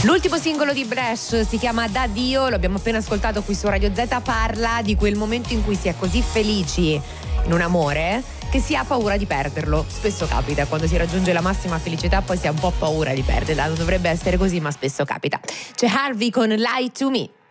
L'ultimo singolo di Bresh si chiama D'Addio, lo abbiamo appena ascoltato qui su Radio Z, parla di quel momento in cui si è così felici in un amore che si ha paura di perderlo. Spesso capita, quando si raggiunge la massima felicità poi si ha un po' paura di perderla, non dovrebbe essere così ma spesso capita. C'è Harvey con Lie to Me.